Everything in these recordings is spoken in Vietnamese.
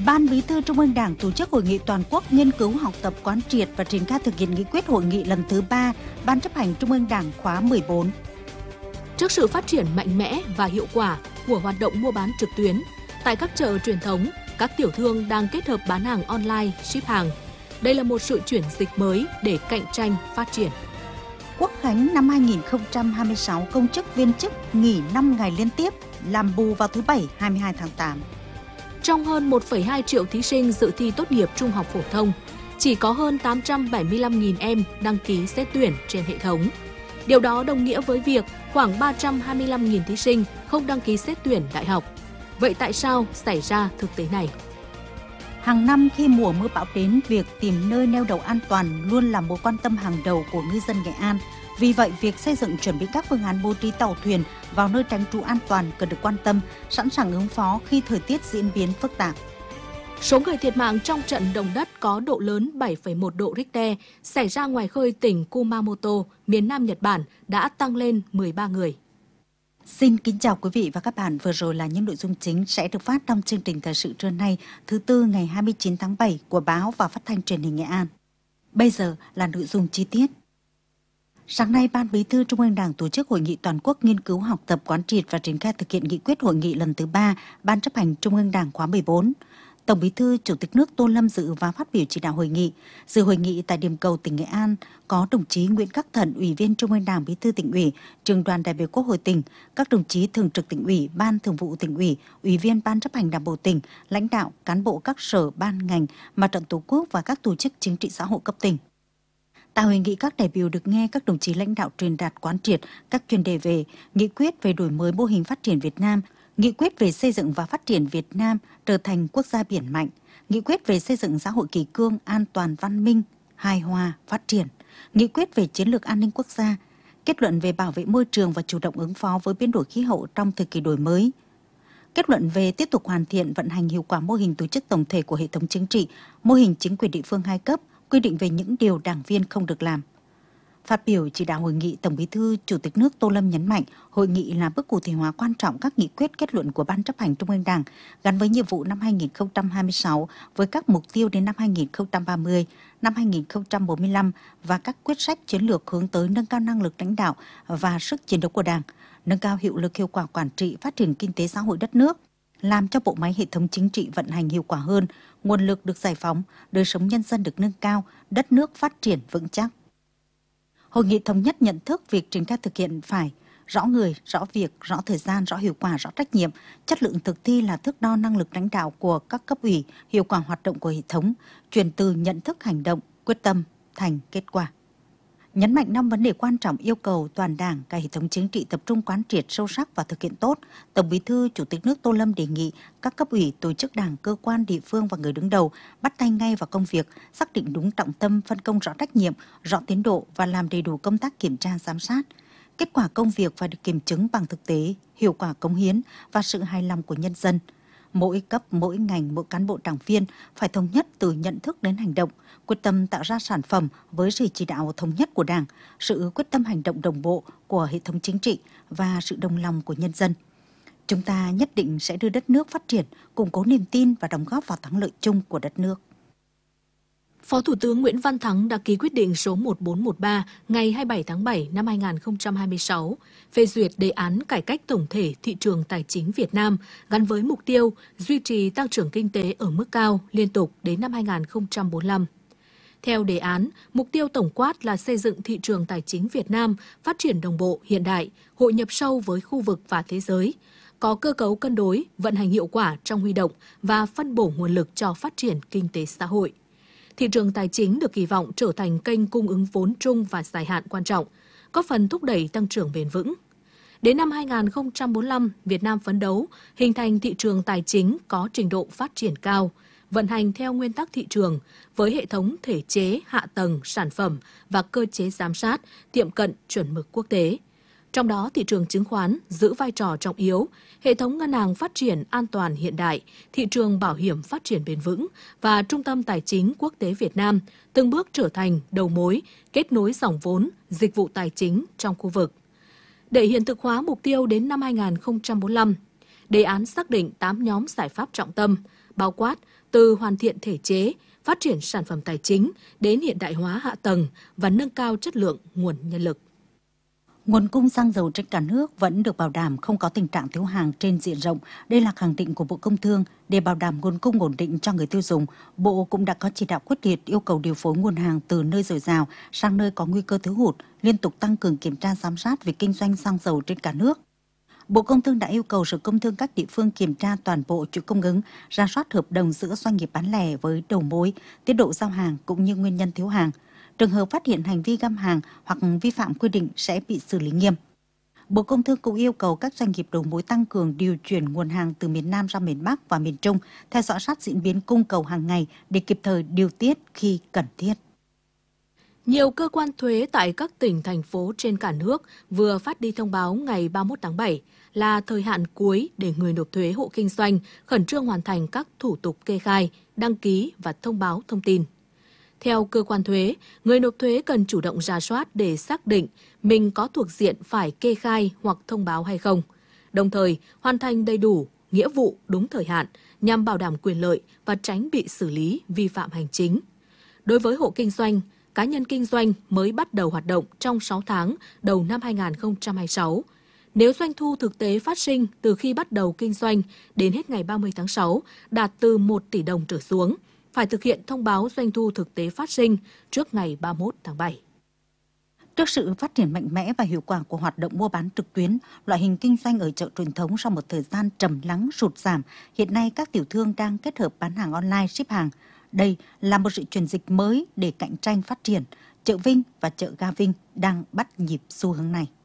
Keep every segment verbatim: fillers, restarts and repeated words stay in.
Ban Bí thư Trung ương Đảng tổ chức hội nghị toàn quốc nghiên cứu học tập quán triệt và triển khai thực hiện nghị quyết hội nghị lần thứ ba Ban chấp hành Trung ương Đảng khóa mười bốn. Trước sự phát triển mạnh mẽ và hiệu quả của hoạt động mua bán trực tuyến, tại các chợ truyền thống, các tiểu thương đang kết hợp bán hàng online, ship hàng. Đây là một sự chuyển dịch mới để cạnh tranh, phát triển. Quốc khánh năm hai nghìn không trăm hai mươi sáu, công chức viên chức nghỉ năm ngày liên tiếp, làm bù vào thứ Bảy hai mươi hai tháng tám. Trong hơn một phẩy hai triệu thí sinh dự thi tốt nghiệp trung học phổ thông, chỉ có hơn tám trăm bảy mươi lăm nghìn em đăng ký xét tuyển trên hệ thống. Điều đó đồng nghĩa với việc khoảng ba trăm hai mươi lăm nghìn thí sinh không đăng ký xét tuyển đại học. Vậy tại sao xảy ra thực tế này? Hàng năm khi mùa mưa bão đến, việc tìm nơi neo đậu an toàn luôn là mối quan tâm hàng đầu của ngư dân Nghệ An. Vì vậy, việc xây dựng chuẩn bị các phương án bố trí tàu thuyền vào nơi tránh trú an toàn cần được quan tâm, sẵn sàng ứng phó khi thời tiết diễn biến phức tạp. Số người thiệt mạng trong trận động đất có độ lớn bảy phẩy một độ Richter xảy ra ngoài khơi tỉnh Kumamoto, miền Nam Nhật Bản đã tăng lên mười ba người. Xin kính chào quý vị và các bạn. Vừa rồi là những nội dung chính sẽ được phát trong chương trình thời sự trưa nay, thứ Tư ngày hai mươi chín tháng bảy của Báo và Phát thanh Truyền hình Nghệ An. Bây giờ là nội dung chi tiết. Sáng nay, Ban Bí thư Trung ương Đảng tổ chức hội nghị toàn quốc nghiên cứu học tập quán triệt và triển khai thực hiện nghị quyết hội nghị lần thứ ba Ban chấp hành Trung ương Đảng khóa mười bốn. Tổng Bí thư Chủ tịch nước Tô Lâm dự và phát biểu chỉ đạo hội nghị. Dự hội nghị tại điểm cầu tỉnh Nghệ An có đồng chí Nguyễn Khắc Thận, Ủy viên Trung ương Đảng, Bí thư Tỉnh ủy, Trưởng đoàn đại biểu Quốc hội tỉnh, các đồng chí Thường trực Tỉnh ủy, Ban Thường vụ Tỉnh ủy, Ủy viên Ban chấp hành Đảng bộ tỉnh, lãnh đạo, cán bộ các sở, ban ngành, Mặt trận Tổ quốc và các tổ chức chính trị xã hội cấp tỉnh. Tại hội nghị, các đại biểu được nghe các đồng chí lãnh đạo truyền đạt quán triệt các chuyên đề về nghị quyết về đổi mới mô hình phát triển Việt Nam, nghị quyết về xây dựng và phát triển Việt Nam trở thành quốc gia biển mạnh, nghị quyết về xây dựng xã hội kỷ cương, an toàn, văn minh, hài hòa, phát triển, nghị quyết về chiến lược an ninh quốc gia, kết luận về bảo vệ môi trường và chủ động ứng phó với biến đổi khí hậu trong thời kỳ đổi mới, kết luận về tiếp tục hoàn thiện vận hành hiệu quả mô hình tổ chức tổng thể của hệ thống chính trị, mô hình chính quyền địa phương hai cấp, quy định về những điều đảng viên không được làm. Phát biểu chỉ đạo hội nghị, Tổng Bí thư Chủ tịch nước Tô Lâm nhấn mạnh, hội nghị là bước cụ thể hóa quan trọng các nghị quyết kết luận của Ban chấp hành Trung ương Đảng gắn với nhiệm vụ năm hai nghìn không trăm hai mươi sáu với các mục tiêu đến năm hai nghìn không trăm ba mươi, năm hai nghìn không trăm bốn mươi lăm và các quyết sách chiến lược hướng tới nâng cao năng lực lãnh đạo và sức chiến đấu của Đảng, nâng cao hiệu lực hiệu quả quản trị, phát triển kinh tế xã hội đất nước, làm cho bộ máy hệ thống chính trị vận hành hiệu quả hơn, nguồn lực được giải phóng, đời sống nhân dân được nâng cao, đất nước phát triển vững chắc. Hội nghị thống nhất nhận thức việc triển khai thực hiện phải rõ người, rõ việc, rõ thời gian, rõ hiệu quả, rõ trách nhiệm, chất lượng thực thi là thước đo năng lực lãnh đạo của các cấp ủy, hiệu quả hoạt động của hệ thống, chuyển từ nhận thức hành động, quyết tâm thành kết quả. Nhấn mạnh năm vấn đề quan trọng yêu cầu toàn Đảng, cả hệ thống chính trị tập trung quán triệt sâu sắc và thực hiện tốt, Tổng Bí thư Chủ tịch nước Tô Lâm đề nghị các cấp ủy, tổ chức Đảng, cơ quan, địa phương và người đứng đầu bắt tay ngay vào công việc, xác định đúng trọng tâm, phân công rõ trách nhiệm, rõ tiến độ và làm đầy đủ công tác kiểm tra giám sát. Kết quả công việc phải được kiểm chứng bằng thực tế, hiệu quả cống hiến và sự hài lòng của nhân dân. Mỗi cấp, mỗi ngành, mỗi cán bộ đảng viên phải thống nhất từ nhận thức đến hành động, quyết tâm tạo ra sản phẩm với sự chỉ đạo thống nhất của Đảng, sự quyết tâm hành động đồng bộ của hệ thống chính trị và sự đồng lòng của nhân dân. Chúng ta nhất định sẽ đưa đất nước phát triển, củng cố niềm tin và đóng góp vào thắng lợi chung của đất nước. Phó Thủ tướng Nguyễn Văn Thắng đã ký quyết định số một bốn một ba ngày hai mươi bảy tháng bảy năm hai nghìn không trăm hai mươi sáu phê duyệt đề án cải cách tổng thể thị trường tài chính Việt Nam gắn với mục tiêu duy trì tăng trưởng kinh tế ở mức cao liên tục đến năm hai nghìn không trăm bốn mươi lăm. Theo đề án, mục tiêu tổng quát là xây dựng thị trường tài chính Việt Nam phát triển đồng bộ, hiện đại, hội nhập sâu với khu vực và thế giới, có cơ cấu cân đối, vận hành hiệu quả trong huy động và phân bổ nguồn lực cho phát triển kinh tế xã hội. Thị trường tài chính được kỳ vọng trở thành kênh cung ứng vốn chung và dài hạn quan trọng, góp phần thúc đẩy tăng trưởng bền vững. Đến năm hai nghìn không trăm bốn mươi lăm, Việt Nam phấn đấu hình thành thị trường tài chính có trình độ phát triển cao, vận hành theo nguyên tắc thị trường với hệ thống thể chế, hạ tầng, sản phẩm và cơ chế giám sát tiệm cận chuẩn mực quốc tế. Trong đó, thị trường chứng khoán giữ vai trò trọng yếu, hệ thống ngân hàng phát triển an toàn hiện đại, thị trường bảo hiểm phát triển bền vững và trung tâm tài chính quốc tế Việt Nam từng bước trở thành đầu mối, kết nối dòng vốn, dịch vụ tài chính trong khu vực. Để hiện thực hóa mục tiêu đến năm hai nghìn không trăm bốn mươi lăm, đề án xác định tám nhóm giải pháp trọng tâm, bao quát từ hoàn thiện thể chế, phát triển sản phẩm tài chính đến hiện đại hóa hạ tầng và nâng cao chất lượng nguồn nhân lực. Nguồn cung xăng dầu trên cả nước vẫn được bảo đảm, không có tình trạng thiếu hàng trên diện rộng. Đây là khẳng định của Bộ Công Thương. Để bảo đảm nguồn cung ổn định cho người tiêu dùng, Bộ cũng đã có chỉ đạo quyết liệt yêu cầu điều phối nguồn hàng từ nơi dồi dào sang nơi có nguy cơ thiếu hụt, liên tục tăng cường kiểm tra giám sát việc kinh doanh xăng dầu trên cả nước. Bộ Công Thương đã yêu cầu Sở Công Thương các địa phương kiểm tra toàn bộ chuỗi cung ứng, rà soát hợp đồng giữa doanh nghiệp bán lẻ với đầu mối, tiến độ giao hàng cũng như nguyên nhân thiếu hàng. Trường hợp phát hiện hành vi găm hàng hoặc vi phạm quy định sẽ bị xử lý nghiêm. Bộ Công Thương cũng yêu cầu các doanh nghiệp đầu mối tăng cường điều chuyển nguồn hàng từ miền Nam ra miền Bắc và miền Trung, theo dõi sát diễn biến cung cầu hàng ngày để kịp thời điều tiết khi cần thiết. Nhiều cơ quan thuế tại các tỉnh, thành phố trên cả nước vừa phát đi thông báo ngày ba mươi mốt tháng bảy là thời hạn cuối để người nộp thuế hộ kinh doanh khẩn trương hoàn thành các thủ tục kê khai, đăng ký và thông báo thông tin. Theo cơ quan thuế, người nộp thuế cần chủ động rà soát để xác định mình có thuộc diện phải kê khai hoặc thông báo hay không, đồng thời hoàn thành đầy đủ nghĩa vụ đúng thời hạn nhằm bảo đảm quyền lợi và tránh bị xử lý vi phạm hành chính. Đối với hộ kinh doanh, cá nhân kinh doanh mới bắt đầu hoạt động trong sáu tháng đầu năm hai nghìn không trăm hai mươi sáu, nếu doanh thu thực tế phát sinh từ khi bắt đầu kinh doanh đến hết ngày ba mươi tháng sáu đạt từ một tỷ đồng trở xuống, phải thực hiện thông báo doanh thu thực tế phát sinh trước ngày ba mươi mốt tháng bảy. Trước sự phát triển mạnh mẽ và hiệu quả của hoạt động mua bán trực tuyến, loại hình kinh doanh ở chợ truyền thống sau một thời gian trầm lắng sụt giảm, hiện nay các tiểu thương đang kết hợp bán hàng online, ship hàng. Đây là một sự chuyển dịch mới để cạnh tranh phát triển. Chợ Vinh và chợ Ga Vinh đang bắt nhịp xu hướng này.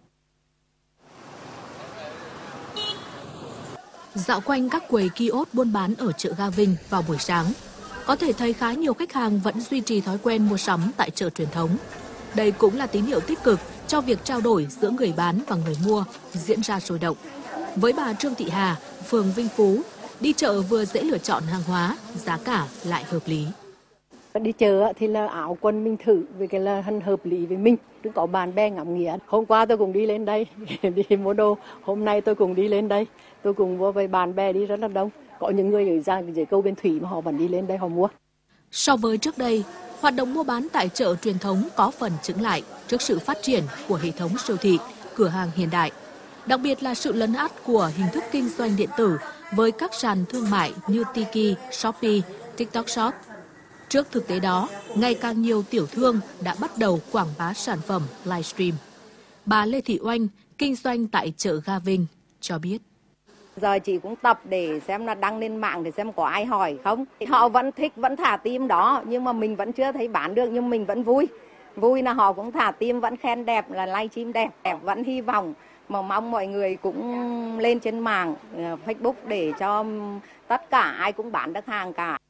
Dạo quanh các quầy kiosk buôn bán ở chợ Ga Vinh vào buổi sáng, có thể thấy khá nhiều khách hàng vẫn duy trì thói quen mua sắm tại chợ truyền thống. Đây cũng là tín hiệu tích cực cho việc trao đổi giữa người bán và người mua diễn ra sôi động. Với bà Trương Thị Hà, phường Vinh Phú, đi chợ vừa dễ lựa chọn hàng hóa, giá cả lại hợp lý. Đi chợ thì là áo quần mình thử với cái là hợp lý với mình, đừng có bạn bè ngắm nghía. Hôm qua tôi cũng đi lên đây đi mua đồ, hôm nay tôi cũng đi lên đây, tôi cùng với bạn bè đi rất là đông. Có những người ở ra dưới câu Bến Thủy mà họ vẫn đi lên đây họ mua. So với trước đây, hoạt động mua bán tại chợ truyền thống có phần chững lại trước sự phát triển của hệ thống siêu thị, cửa hàng hiện đại. Đặc biệt là sự lấn át của hình thức kinh doanh điện tử với các sàn thương mại như Tiki, Shopee, TikTok Shop. Trước thực tế đó, ngày càng nhiều tiểu thương đã bắt đầu quảng bá sản phẩm livestream. Bà Lê Thị Oanh, kinh doanh tại chợ Ga Vinh, cho biết. Giờ chị cũng tập để xem là đăng lên mạng để xem có ai hỏi không. Họ vẫn thích, vẫn thả tim đó, nhưng mà mình vẫn chưa thấy bán được, nhưng mình vẫn vui. Vui là họ cũng thả tim, vẫn khen đẹp, là livestream đẹp, đẹp, vẫn hy vọng. Mà mong mọi người cũng lên trên mạng, Facebook để cho tất cả ai cũng bán được hàng cả.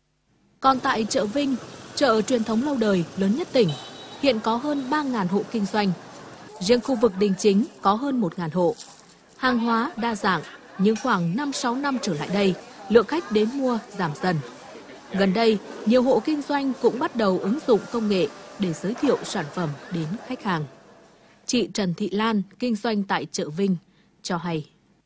Còn tại chợ Vinh, chợ truyền thống lâu đời lớn nhất tỉnh, hiện có hơn ba nghìn hộ kinh doanh. Riêng khu vực Đình Chính có hơn một nghìn hộ. Hàng hóa đa dạng, nhưng khoảng năm sáu năm trở lại đây, lượng khách đến mua giảm dần. Gần đây, nhiều hộ kinh doanh cũng bắt đầu ứng dụng công nghệ để giới thiệu sản phẩm đến khách hàng. Chị Trần Thị Lan, kinh doanh tại chợ Vinh, cho hay.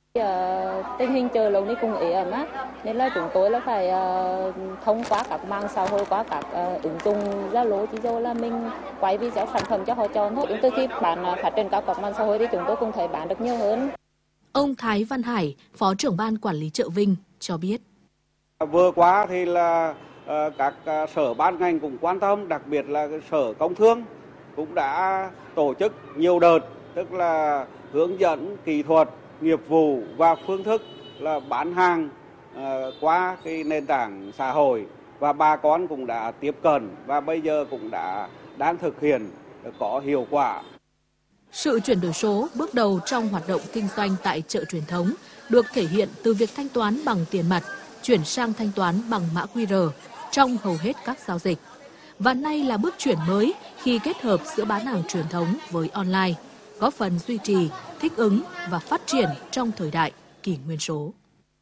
Tình hình chợ lâu nay cũng ế ẩm á, nên là chúng tôi là phải uh, thông qua các mạng xã hội, qua các uh, ứng dụng Zalo, chỉ dụ là mình quay video sản phẩm cho họ chọn thôi. Chúng tôi khi bán uh, phát triển các các mạng xã hội thì chúng tôi cũng thấy bán được nhiều hơn. Ông Thái Văn Hải, Phó trưởng ban quản lý chợ Vinh cho biết. Vừa qua thì là uh, các uh, sở ban ngành cũng quan tâm, đặc biệt là Sở Công Thương cũng đã tổ chức nhiều đợt, tức là hướng dẫn kỹ thuật, nghiệp vụ và phương thức là bán hàng uh, qua cái nền tảng xã hội, và bà con cũng đã tiếp cận và bây giờ cũng đã đang thực hiện có hiệu quả. Sự chuyển đổi số bước đầu trong hoạt động kinh doanh tại chợ truyền thống được thể hiện từ việc thanh toán bằng tiền mặt chuyển sang thanh toán bằng mã quy rờ trong hầu hết các giao dịch. Và nay là bước chuyển mới khi kết hợp giữa bán hàng truyền thống với online, góp phần duy trì, thích ứng và phát triển trong thời đại kỷ nguyên số.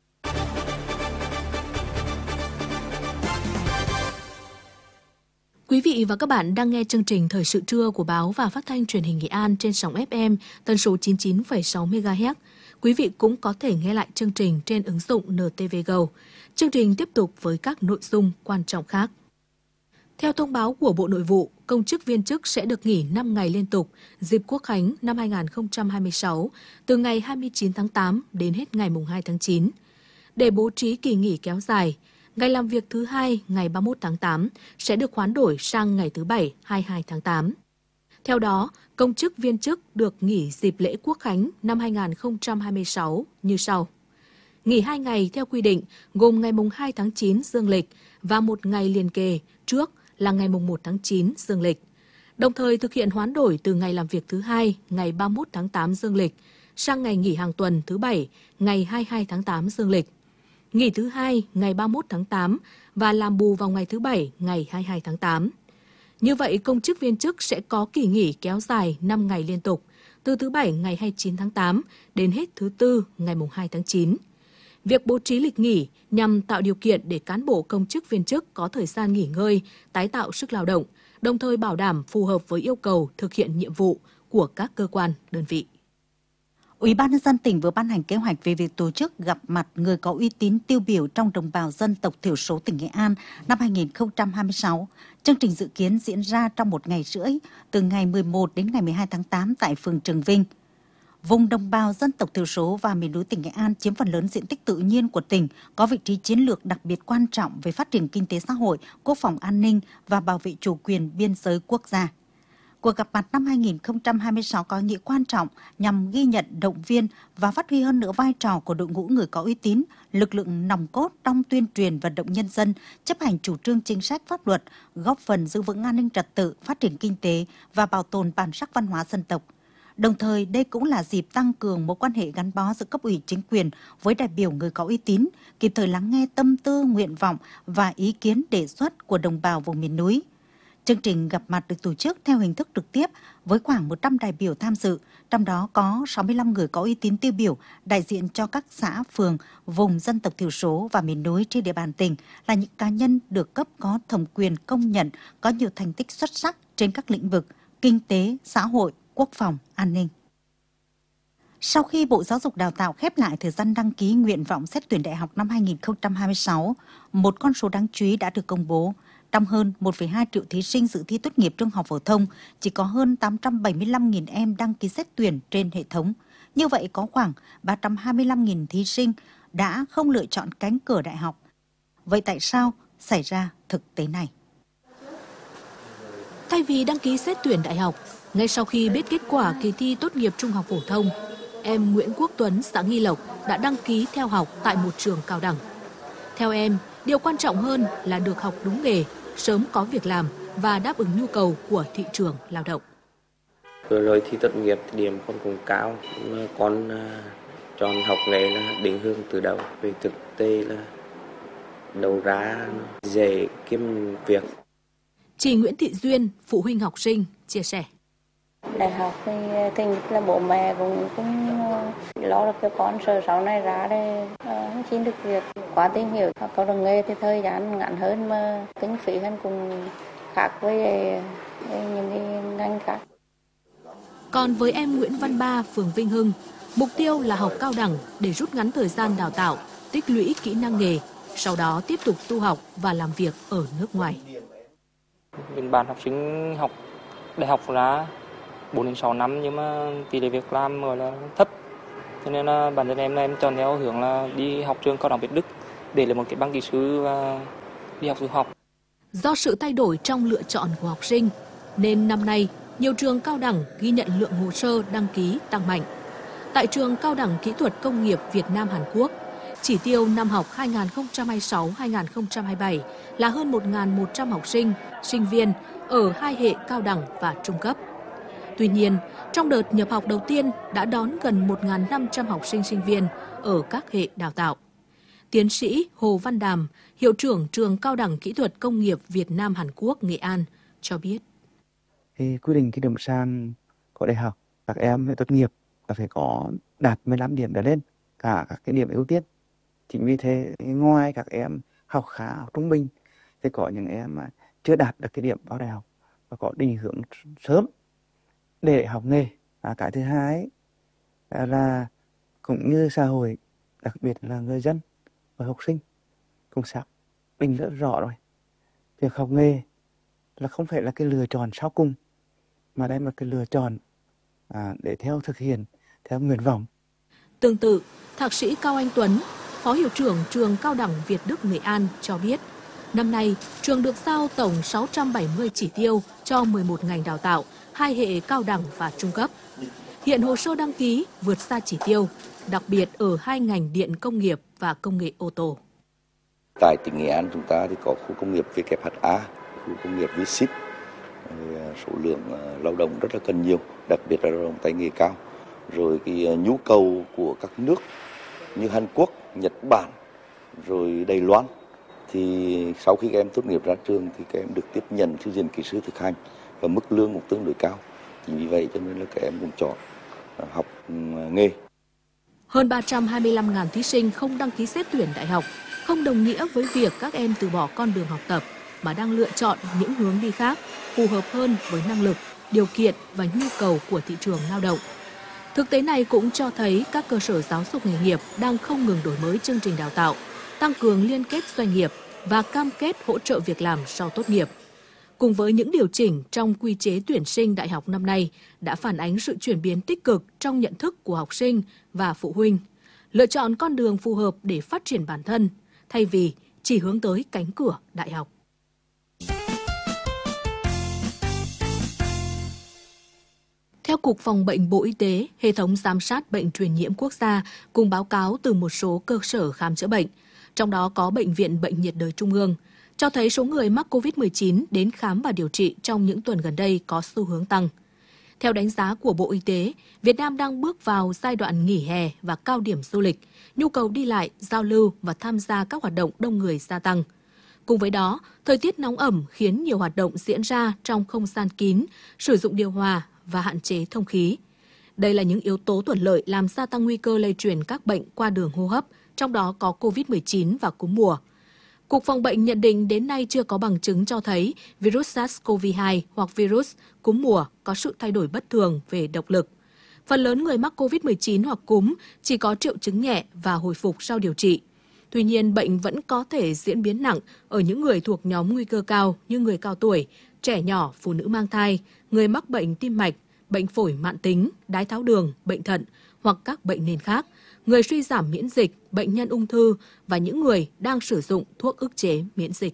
Quý vị và các bạn đang nghe chương trình Thời sự trưa của Báo và Phát thanh Truyền hình Nghệ An trên sóng ép em tần số chín mươi chín phẩy sáu mê ga héc. Quý vị cũng có thể nghe lại chương trình trên ứng dụng en tê vê Go. Chương trình tiếp tục với các nội dung quan trọng khác. Theo thông báo của Bộ Nội vụ, công chức viên chức sẽ được nghỉ năm ngày liên tục dịp Quốc khánh năm hai nghìn không trăm hai mươi sáu, từ ngày hai mươi chín tháng tám đến hết ngày hai tháng chín. Để bố trí kỳ nghỉ kéo dài, ngày làm việc thứ hai ngày ba mươi mốt tháng tám sẽ được hoán đổi sang ngày thứ bảy hai mươi hai tháng tám. Theo đó, công chức viên chức được nghỉ dịp lễ Quốc khánh năm hai nghìn không trăm hai mươi sáu như sau. Nghỉ hai ngày theo quy định gồm ngày hai tháng chín dương lịch và một ngày liền kề trước là ngày một tháng chín dương lịch. Đồng thời thực hiện hoán đổi từ ngày làm việc thứ hai ngày ba mươi mốt tháng tám dương lịch sang ngày nghỉ hàng tuần thứ bảy ngày hai mươi hai tháng tám dương lịch. Nghỉ thứ hai ngày ba mươi mốt tháng tám và làm bù vào ngày thứ bảy ngày hai mươi hai tháng tám. Như vậy, công chức viên chức sẽ có kỳ nghỉ kéo dài năm ngày liên tục, từ thứ bảy ngày hai mươi chín tháng tám đến hết thứ tư ngày hai tháng chín. Việc bố trí lịch nghỉ nhằm tạo điều kiện để cán bộ công chức viên chức có thời gian nghỉ ngơi, tái tạo sức lao động, đồng thời bảo đảm phù hợp với yêu cầu thực hiện nhiệm vụ của các cơ quan, đơn vị. Ủy ban nhân dân tỉnh vừa ban hành kế hoạch về việc tổ chức gặp mặt người có uy tín tiêu biểu trong đồng bào dân tộc thiểu số tỉnh Nghệ An năm hai nghìn không trăm hai mươi sáu. Chương trình dự kiến diễn ra trong một ngày rưỡi, từ ngày mười một đến ngày mười hai tháng tám tại phường Trường Vinh. Vùng đồng bào dân tộc thiểu số và miền núi tỉnh Nghệ An chiếm phần lớn diện tích tự nhiên của tỉnh, có vị trí chiến lược đặc biệt quan trọng về phát triển kinh tế xã hội, quốc phòng an ninh và bảo vệ chủ quyền biên giới quốc gia. Cuộc gặp mặt năm hai nghìn không trăm hai mươi sáu có ý nghĩa quan trọng nhằm ghi nhận, động viên và phát huy hơn nữa vai trò của đội ngũ người có uy tín, lực lượng nòng cốt trong tuyên truyền vận động nhân dân, chấp hành chủ trương chính sách pháp luật, góp phần giữ vững an ninh trật tự, phát triển kinh tế và bảo tồn bản sắc văn hóa dân tộc. Đồng thời, đây cũng là dịp tăng cường mối quan hệ gắn bó giữa cấp ủy chính quyền với đại biểu người có uy tín, kịp thời lắng nghe tâm tư, nguyện vọng và ý kiến đề xuất của đồng bào vùng miền núi. Chương trình gặp mặt được tổ chức theo hình thức trực tiếp với khoảng một trăm đại biểu tham dự, trong đó có sáu mươi lăm người có uy tín tiêu biểu đại diện cho các xã, phường, vùng dân tộc thiểu số và miền núi trên địa bàn tỉnh, là những cá nhân được cấp có thẩm quyền công nhận có nhiều thành tích xuất sắc trên các lĩnh vực kinh tế, xã hội, quốc phòng, an ninh. Sau khi Bộ Giáo dục Đào tạo khép lại thời gian đăng ký nguyện vọng xét tuyển đại học năm hai nghìn không trăm hai mươi sáu, một con số đáng chú ý đã được công bố. Trong hơn một phẩy hai triệu thí sinh dự thi tốt nghiệp trung học phổ thông, chỉ có hơn tám trăm bảy mươi lăm nghìn em đăng ký xét tuyển trên hệ thống. Như vậy, có khoảng ba trăm hai mươi lăm nghìn thí sinh đã không lựa chọn cánh cửa đại học. Vậy tại sao xảy ra thực tế này? Thay vì đăng ký xét tuyển đại học, ngay sau khi biết kết quả kỳ thi tốt nghiệp trung học phổ thông, em Nguyễn Quốc Tuấn, xã Nghi Lộc đã đăng ký theo học tại một trường cao đẳng. Theo em, điều quan trọng hơn là được học đúng nghề, sớm có việc làm và đáp ứng nhu cầu của thị trường lao động. Vừa rồi thi tốt nghiệp thì điểm con cũng cao, con chọn học nghề là định hướng từ đầu. Về thực tế là đầu ra dễ kiếm việc. Chị Nguyễn Thị Duyên, phụ huynh học sinh, chia sẻ. Đại học thì thứ nhất là bố mẹ cũng cũng lo là cho con sợ sau này ra đây không xin được việc. Quá tìm hiểu học cao đẳng nghề thì thời gian ngắn hơn mà kinh phí hơn cũng khác với, với những cái ngành khác. Còn với em Nguyễn Văn Ba, phường Vinh Hưng, mục tiêu là học cao đẳng để rút ngắn thời gian đào tạo, tích lũy kỹ năng nghề, sau đó tiếp tục tu học và làm việc ở nước ngoài. Những bạn học sinh học đại học là bốn đến sáu năm nhưng mà tỷ lệ việc làm gọi là thấp. Cho nên là bản thân em là em chọn theo hướng là đi học trường cao đẳng Việt Đức để lấy một cái bằng kỹ sư và đi học du học. Do sự thay đổi trong lựa chọn của học sinh, nên năm nay nhiều trường cao đẳng ghi nhận lượng hồ sơ đăng ký tăng mạnh. Tại trường Cao đẳng Kỹ thuật Công nghiệp Việt Nam Hàn Quốc, chỉ tiêu năm học hai nghìn không trăm hai mươi sáu hai nghìn không trăm hai mươi bảy là hơn một nghìn một trăm học sinh, sinh viên ở hai hệ cao đẳng và trung cấp. Tuy nhiên, trong đợt nhập học đầu tiên đã đón gần một nghìn năm trăm học sinh sinh viên ở các hệ đào tạo. Tiến sĩ Hồ Văn Đàm, hiệu trưởng trường Cao đẳng Kỹ thuật Công nghiệp Việt Nam Hàn Quốc Nghệ An cho biết. Thì quy định cái điểm sàn của đại học, các em tốt nghiệp là phải có đạt mười lăm điểm trở lên, cả các cái điểm ưu tiên. Chính vì thế, ngoài các em học khá, học trung bình, thì có những em mà chưa đạt được cái điểm vào đại học và có định hướng sớm để học nghề. À, cái thứ hai là cũng như xã hội, đặc biệt là người dân và học sinh cũng xác định rất rõ rồi. Việc học nghề là không phải là cái lựa chọn sau cùng, mà đây là cái lựa chọn à, để theo thực hiện, theo nguyện vọng. Tương tự, Thạc sĩ Cao Anh Tuấn, Phó Hiệu trưởng Trường Cao đẳng Việt Đức Nghệ An cho biết, năm nay trường được giao tổng sáu trăm bảy mươi chỉ tiêu cho mười một ngành đào tạo, hai hệ cao đẳng và trung cấp. Hiện hồ sơ đăng ký vượt xa chỉ tiêu, đặc biệt ở hai ngành điện công nghiệp và công nghệ ô tô. Tại tỉnh Nghệ An chúng ta thì có khu công nghiệp vê kép hát a, khu công nghiệp vê xít, số lượng lao động rất là cần nhiều, đặc biệt là lao động tay nghề cao. Rồi cái nhu cầu của các nước như Hàn Quốc, Nhật Bản, rồi Đài Loan, thì sau khi các em tốt nghiệp ra trường thì các em được tiếp nhận thư viện kỹ sư thực hành và mức lương cũng tương đối cao. Chính vì vậy cho nên là các em cũng chọn học nghề. Hơn ba trăm hai mươi lăm nghìn thí sinh không đăng ký xét tuyển đại học, không đồng nghĩa với việc các em từ bỏ con đường học tập mà đang lựa chọn những hướng đi khác, phù hợp hơn với năng lực, điều kiện và nhu cầu của thị trường lao động. Thực tế này cũng cho thấy các cơ sở giáo dục nghề nghiệp đang không ngừng đổi mới chương trình đào tạo, tăng cường liên kết doanh nghiệp và cam kết hỗ trợ việc làm sau tốt nghiệp. Cùng với những điều chỉnh trong quy chế tuyển sinh đại học năm nay đã phản ánh sự chuyển biến tích cực trong nhận thức của học sinh và phụ huynh, lựa chọn con đường phù hợp để phát triển bản thân, thay vì chỉ hướng tới cánh cửa đại học. Theo Cục Phòng bệnh Bộ Y tế, hệ thống giám sát bệnh truyền nhiễm quốc gia cùng báo cáo từ một số cơ sở khám chữa bệnh, trong đó có Bệnh viện Bệnh nhiệt đới Trung ương, cho thấy số người mắc covid mười chín đến khám và điều trị trong những tuần gần đây có xu hướng tăng. Theo đánh giá của Bộ Y tế, Việt Nam đang bước vào giai đoạn nghỉ hè và cao điểm du lịch, nhu cầu đi lại, giao lưu và tham gia các hoạt động đông người gia tăng. Cùng với đó, thời tiết nóng ẩm khiến nhiều hoạt động diễn ra trong không gian kín, sử dụng điều hòa và hạn chế thông khí. Đây là những yếu tố thuận lợi làm gia tăng nguy cơ lây truyền các bệnh qua đường hô hấp, trong đó có covid mười chín và cúm mùa. Cục Phòng bệnh nhận định đến nay chưa có bằng chứng cho thấy virus SARS-xê o vê hai hoặc virus cúm mùa có sự thay đổi bất thường về độc lực. Phần lớn người mắc covid mười chín hoặc cúm chỉ có triệu chứng nhẹ và hồi phục sau điều trị. Tuy nhiên, bệnh vẫn có thể diễn biến nặng ở những người thuộc nhóm nguy cơ cao như người cao tuổi, trẻ nhỏ, phụ nữ mang thai, người mắc bệnh tim mạch, bệnh phổi mãn tính, đái tháo đường, bệnh thận hoặc các bệnh nền khác, người suy giảm miễn dịch, bệnh nhân ung thư và những người đang sử dụng thuốc ức chế miễn dịch.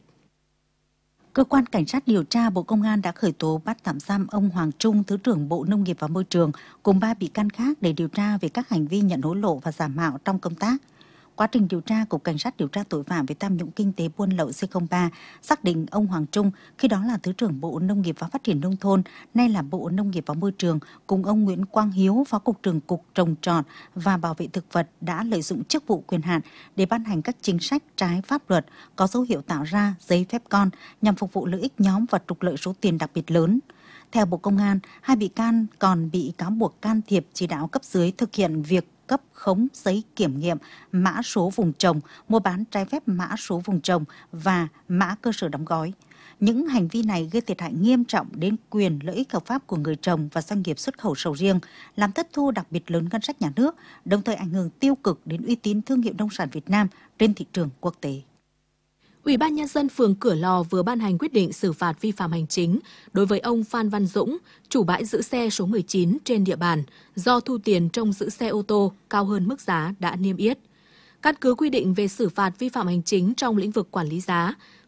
Cơ quan Cảnh sát điều tra Bộ Công an đã khởi tố bắt tạm giam ông Hoàng Trung, Thứ trưởng Bộ Nông nghiệp và Môi trường, cùng ba bị can khác để điều tra về các hành vi nhận hối lộ và giả mạo trong công tác. Quá trình điều tra, Cục Cảnh sát điều tra tội phạm về tham nhũng kinh tế buôn lậu C không ba xác định ông Hoàng Trung, khi đó là Thứ trưởng Bộ Nông nghiệp và Phát triển Nông thôn, nay là Bộ Nông nghiệp và Môi trường, cùng ông Nguyễn Quang Hiếu, Phó Cục trưởng Cục Trồng trọt và Bảo vệ thực vật đã lợi dụng chức vụ quyền hạn để ban hành các chính sách trái pháp luật có dấu hiệu tạo ra giấy phép con nhằm phục vụ lợi ích nhóm và trục lợi số tiền đặc biệt lớn. Theo Bộ Công an, hai bị can còn bị cáo buộc can thiệp chỉ đạo cấp dưới thực hiện việc cấp khống giấy kiểm nghiệm mã số vùng trồng, mua bán trái phép mã số vùng trồng và mã cơ sở đóng gói. Những hành vi này gây thiệt hại nghiêm trọng đến quyền lợi ích hợp pháp của người trồng và doanh nghiệp xuất khẩu sầu riêng, làm thất thu đặc biệt lớn ngân sách nhà nước, đồng thời ảnh hưởng tiêu cực đến uy tín thương hiệu nông sản Việt Nam trên thị trường quốc tế. Ủy ban Nhân dân phường Cửa Lò vừa ban hành quyết định xử phạt vi phạm hành chính đối với ông Phan Văn Dũng, chủ bãi giữ xe số mười chín trên địa bàn, do thu tiền trông giữ xe ô tô cao hơn mức giá đã niêm yết. Căn cứ quy định về xử phạt vi phạm hành chính trong lĩnh vực quản lý giá,